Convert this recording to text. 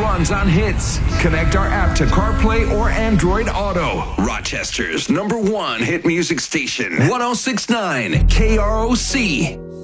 runs on hits. Connect our app to CarPlay or Android Auto. Rochester's #1 hit music station. 1069 KROC.